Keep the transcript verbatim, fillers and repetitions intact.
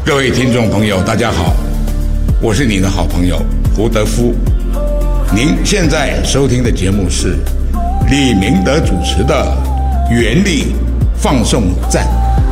各位听众朋友，大家好，我是你的好朋友胡德夫。您现在收听的节目是李明德主持的《原力放送站》。